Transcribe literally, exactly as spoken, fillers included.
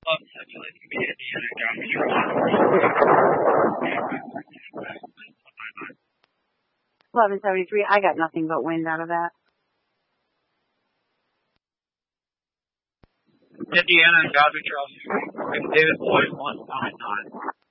Love simulating the Indiana Jones. eleven seventy-three, I got nothing but wind out of that. Indiana and Godby Charles. David Boyd one nine nine.